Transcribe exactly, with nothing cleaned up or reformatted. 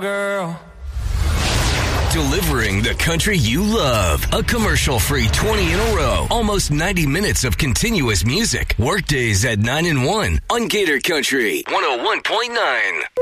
girl. Delivering the country you love. A commercial-free twenty in a row. Almost ninety minutes of continuous music. Workdays at nine and one on Gator Country one oh one point nine.